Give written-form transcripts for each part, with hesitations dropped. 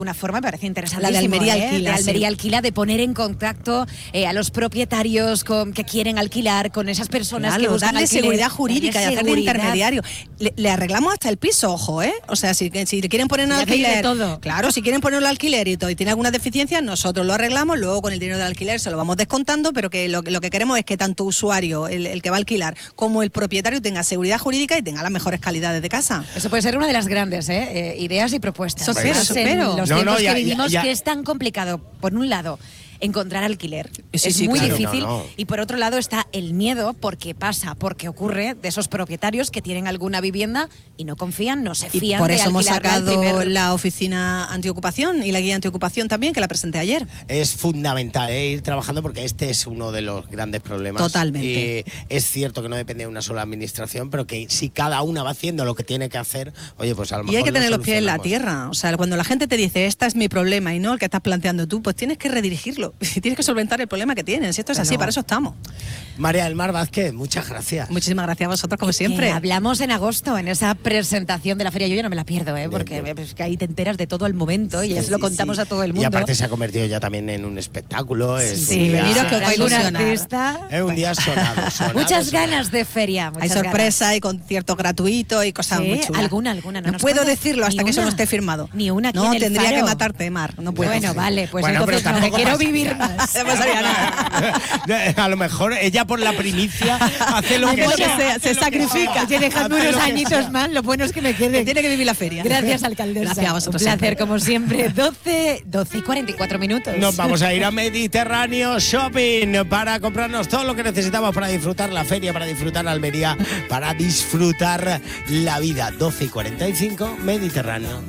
Una forma me parece interesante. La de Almería Alquila. De Almería Alquila, de poner en contacto a los propietarios que quieren alquilar, con esas personas que buscan darle alquiler, seguridad jurídica y hacer de intermediario. Le arreglamos hasta el piso, ojo, ¿eh? O sea, si le quieren poner un alquiler, todo. Claro, si quieren ponerlo alquiler y tiene alguna deficiencia, nosotros lo arreglamos, luego con el dinero del alquiler se lo vamos descontando, pero que lo que queremos es que tanto usuario, el que va a alquilar, como el propietario tenga seguridad jurídica y tenga las mejores calidades de casa. Eso puede ser una de las grandes ideas y propuestas. Supero. Los tiempos que vivimos, que es tan complicado, por un lado, encontrar alquiler. Es muy difícil. Y por otro lado está el miedo, porque ocurre de esos propietarios que tienen alguna vivienda y no confían, no se fían. Y por eso hemos alquilarla sacado la oficina antiocupación y la guía antiocupación también, que la presenté ayer. Es fundamental ir trabajando, porque este es uno de los grandes problemas. Totalmente. Es cierto que no depende de una sola administración, pero que si cada una va haciendo lo que tiene que hacer, oye, pues a lo mejor. Y hay que tener los pies en la tierra. O sea, cuando la gente te dice, esta es mi problema y no el que estás planteando tú, pues tienes que redirigirlo. Tienes que solventar el problema que tienes. Si esto es así, para eso estamos. María del Mar Vázquez, muchas gracias. Muchísimas gracias a vosotros, como siempre. Hablamos en agosto, en esa presentación de la feria. Yo ya no me la pierdo, porque es que ahí te enteras de todo el momento y ya se lo contamos a todo el mundo. Y aparte se ha convertido ya también en un espectáculo. Veniros que os va a ilusionar. Es un día sonado. Muchas ganas de feria. Hay sorpresa, hay conciertos gratuitos y cosas muy chulas. Alguna. No puedo decirlo hasta que eso no esté firmado. Ni una aquí No, en el tendría Faro. que matarte, Mar. No puedo. Bueno, vale, pues bueno, entonces pero no me quiero más. vivir más. No pasaría nada. A lo mejor ella por la primicia hace lo que sea. Se sacrifica. Oye, dejadme unos añitos más, lo bueno es que me quede. Tiene que vivir la feria. Gracias, alcaldesa. Gracias a vosotros. Un placer, como siempre. 12 y 44 minutos. Nos vamos a ir a Mediterráneo Shopping para comprarnos todo lo que necesitamos para disfrutar la feria, para disfrutar Almería, para disfrutar la vida. 12 y 45, Mediterráneo.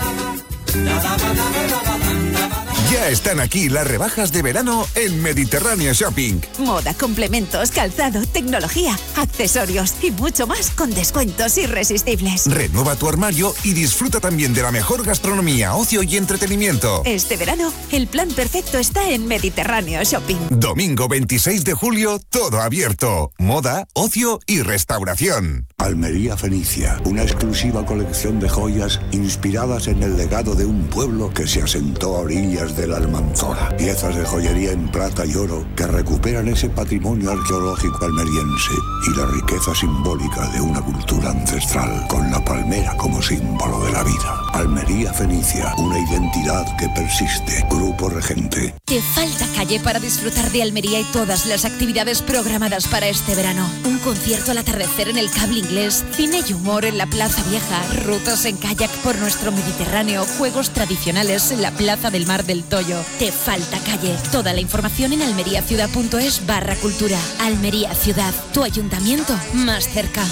Ya están aquí las rebajas de verano en Mediterráneo Shopping. Moda, complementos, calzado, tecnología, accesorios y mucho más con descuentos irresistibles. Renueva tu armario y disfruta también de la mejor gastronomía, ocio y entretenimiento. Este verano, el plan perfecto está en Mediterráneo Shopping. Domingo 26 de julio, todo abierto. Moda, ocio y restauración. Almería Fenicia, una exclusiva colección de joyas inspiradas en el legado de un pueblo que se asentó a orillas de la Almanzora. Piezas de joyería en plata y oro que recuperan ese patrimonio arqueológico almeriense y la riqueza simbólica de una cultura ancestral, con la palmera como símbolo de la vida. Almería Fenicia, una identidad que persiste. Grupo Regente. Te falta calle para disfrutar de Almería y todas las actividades programadas para este verano. Un concierto al atardecer en el Cable Inglés, cine y humor en la Plaza Vieja, rutas en kayak por nuestro Mediterráneo, juegos tradicionales en la Plaza del Mar del Toyo. Te falta calle. Toda la información en almeriaciudad.es/cultura. Almería Ciudad, tu ayuntamiento más cerca.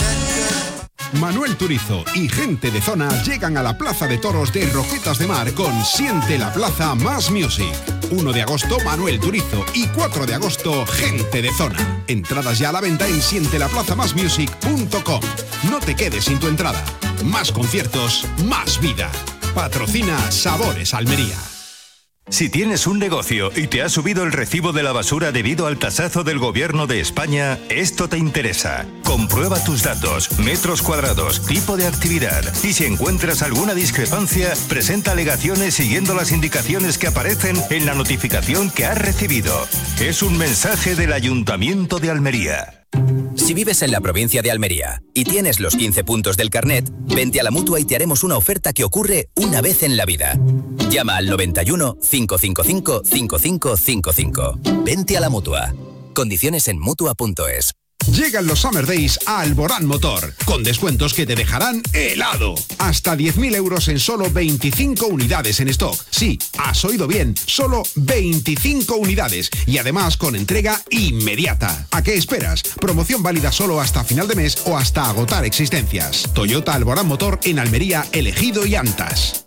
Manuel Turizo y gente de zona llegan a la Plaza de Toros de Roquetas de Mar con Siente la Plaza Más Music. 1 de agosto, Manuel Turizo, y 4 de agosto, gente de zona. Entradas ya a la venta en sientelaplathamasmusic.com. No te quedes sin tu entrada. Más conciertos, más vida. Patrocina Sabores Almería. Si tienes un negocio y te ha subido el recibo de la basura debido al tasazo del Gobierno de España, esto te interesa. Comprueba tus datos, metros cuadrados, tipo de actividad y si encuentras alguna discrepancia, presenta alegaciones siguiendo las indicaciones que aparecen en la notificación que has recibido. Es un mensaje del Ayuntamiento de Almería. Si vives en la provincia de Almería y tienes los 15 puntos del carnet, vente a la Mutua y te haremos una oferta que ocurre una vez en la vida. Llama al 91 555 5555. Vente a la Mutua. Condiciones en Mutua.es. Llegan los Summer Days a Alborán Motor, con descuentos que te dejarán helado. Hasta 10.000 euros en solo 25 unidades en stock. Sí, has oído bien, solo 25 unidades. Y además con entrega inmediata. ¿A qué esperas? Promoción válida solo hasta final de mes o hasta agotar existencias. Toyota Alborán Motor en Almería, Elegido y Antas.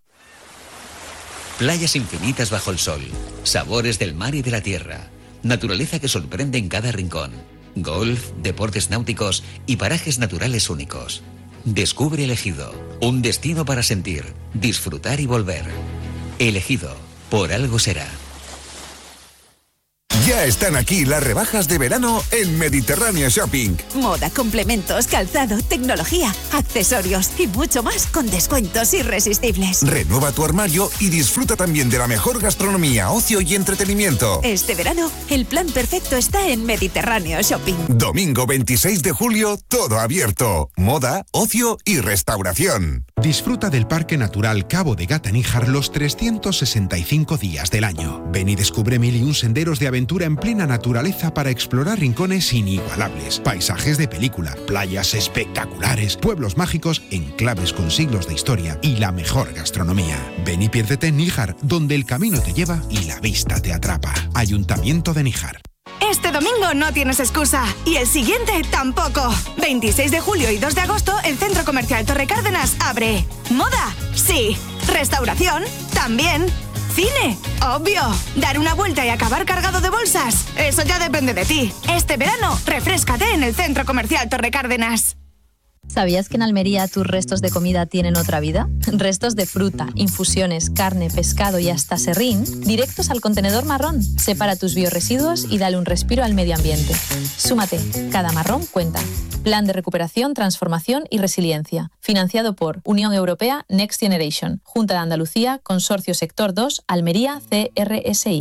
Playas infinitas bajo el sol, sabores del mar y de la tierra, naturaleza que sorprende en cada rincón. Golf, deportes náuticos y parajes naturales únicos. Descubre Elegido, un destino para sentir, disfrutar y volver. Elegido, por algo será. Ya están aquí las rebajas de verano en Mediterráneo Shopping. Moda, complementos, calzado, tecnología, accesorios y mucho más con descuentos irresistibles. Renueva tu armario y disfruta también de la mejor gastronomía, ocio y entretenimiento. Este verano, el plan perfecto está en Mediterráneo Shopping. Domingo 26 de julio, todo abierto. Moda, ocio y restauración. Disfruta del Parque Natural Cabo de Gata-Níjar los 365 días del año. Ven y descubre 1001 senderos de aventura en plena naturaleza para explorar rincones inigualables, paisajes de película, playas espectaculares, pueblos mágicos, enclaves con siglos de historia y la mejor gastronomía. Ven y piérdete en Níjar, donde el camino te lleva y la vista te atrapa. Ayuntamiento de Níjar. Este domingo no tienes excusa y el siguiente tampoco. 26 de julio y 2 de agosto el Centro Comercial Torre Cárdenas abre. ¿Moda? Sí. ¿Restauración? También. ¿Cine? Obvio. ¿Dar una vuelta y acabar cargado de bolsas? Eso ya depende de ti. Este verano, refréscate en el Centro Comercial Torre Cárdenas. ¿Sabías que en Almería tus restos de comida tienen otra vida? Restos de fruta, infusiones, carne, pescado y hasta serrín, directos al contenedor marrón. Separa tus biorresiduos y dale un respiro al medio ambiente. Súmate, cada marrón cuenta. Plan de recuperación, transformación y resiliencia. Financiado por Unión Europea Next Generation, Junta de Andalucía, Consorcio Sector 2, Almería, CRSI.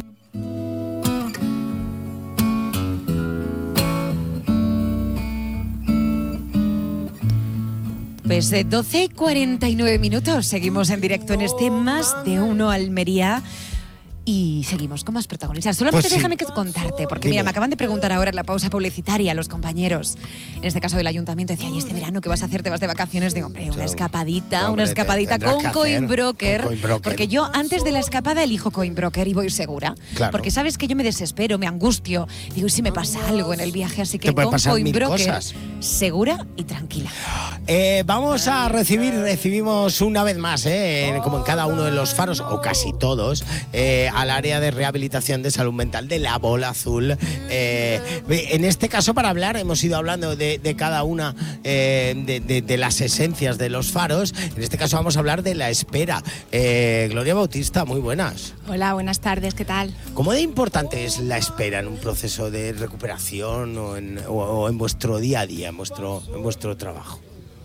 Pues de 12:49 minutos seguimos en directo en este Más de Uno Almería. Y seguimos con más protagonistas. Solamente Pues sí. déjame que contarte, porque mira, me acaban de preguntar ahora en la pausa publicitaria los compañeros, en este caso del ayuntamiento, decía, ¿y este verano qué vas a hacer? ¿Te vas de vacaciones? Digo, hombre, una escapadita con Coinbroker, porque yo antes de la escapada elijo Coinbroker y voy segura. Claro. Porque sabes que yo me desespero, me angustio, digo, ¿y si me pasa algo en el viaje? Así que Te pueden con pasar mil Coinbroker, cosas. segura y tranquila. Vamos a recibimos una vez más, como en cada uno de los faros, o casi todos, al área de rehabilitación de salud mental de la Bola Azul. En este caso, para hablar, hemos ido hablando de cada una de las esencias de los faros. En este caso vamos a hablar de la espera. Gloria Bautista, muy buenas. Hola, buenas tardes, ¿qué tal? ¿Cómo de importante es la espera en un proceso de recuperación o en vuestro día a día, en vuestro trabajo?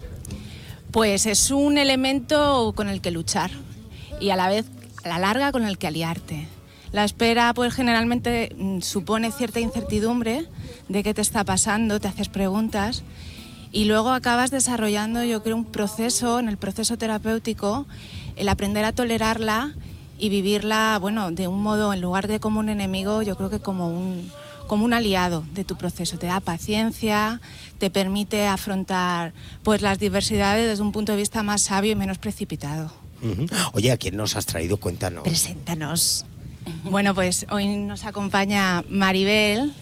Pues es un elemento con el que luchar y a la vez, a la larga, con el que aliarte. La espera, pues generalmente supone cierta incertidumbre de qué te está pasando, te haces preguntas y luego acabas desarrollando, yo creo, un proceso, en el proceso terapéutico, el aprender a tolerarla y vivirla, bueno, de un modo, en lugar de como un enemigo, yo creo que como un aliado de tu proceso. Te da paciencia, te permite afrontar pues las diversidades desde un punto de vista más sabio y menos precipitado. Oye, ¿a quién nos has traído? Cuéntanos. Preséntanos. Bueno, pues hoy nos acompaña Maribel,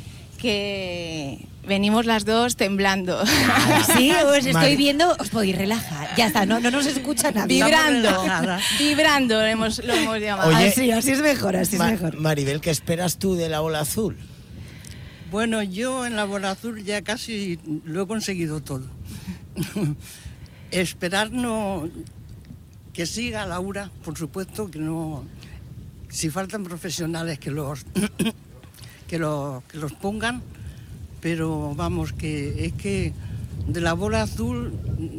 que venimos las dos temblando. Sí, os estoy viendo, os podéis relajar. Ya está, no nos escucha nadie. Vibrando, lo hemos llamado. Oye, así es mejor, así es mejor. Maribel, ¿qué esperas tú de la Bola Azul? Bueno, yo en la Bola Azul ya casi lo he conseguido todo. Esperar no... Que siga Laura, por supuesto, que no... Si faltan profesionales que los pongan, pero vamos, que es que de la Bola Azul,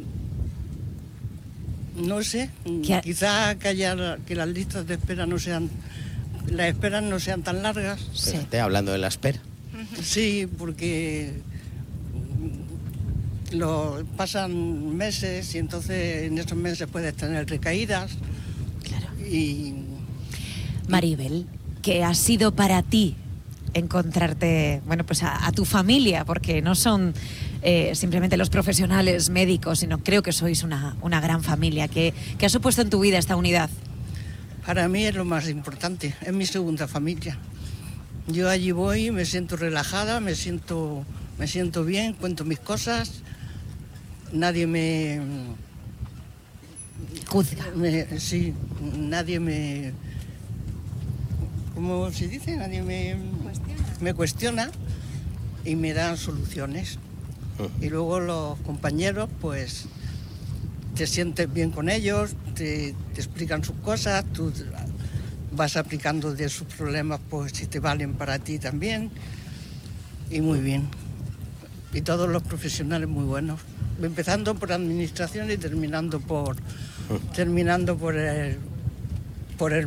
no sé, quizá que las listas de espera no sean, las esperas no sean tan largas. Sí. Estoy hablando de la espera. Sí, porque pasan meses y entonces en esos meses puedes tener recaídas. Claro. Y Maribel, ¿qué ha sido para ti encontrarte, bueno, pues a tu familia? Porque no son simplemente los profesionales médicos, sino creo que sois una gran familia. ¿Qué ha supuesto en tu vida esta unidad? Para mí es lo más importante, es mi segunda familia. Yo allí voy, me siento relajada, me siento bien, cuento mis cosas, nadie me juzga. Nadie me... ¿Cómo se dice? Nadie me cuestiona y me dan soluciones. Y luego los compañeros, pues, te sientes bien con ellos, te explican sus cosas, vas aplicando de sus problemas, pues si te valen para ti también. Y muy bien. Y todos los profesionales muy buenos. Empezando por administración y terminando por el